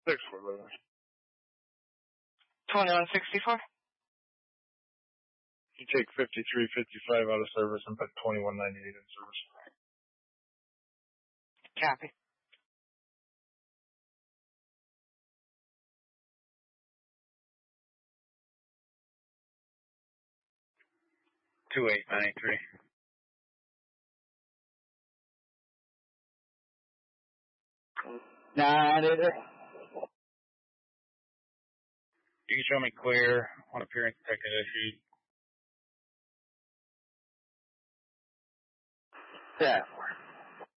6 for living. 2164. You take 53.55 out of service and put 21.98 in service. Copy. $2,893. You can show me clear on appearance detected issues. Yeah.